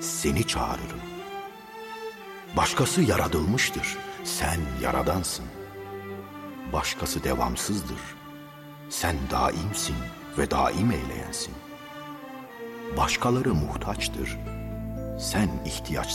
seni çağırırım. Başkası yaratılmıştır, sen yaradansın. Başkası devamsızdır, sen daimsin ve daim eyleyensin. Başkaları muhtaçtır, sen ihtiyaç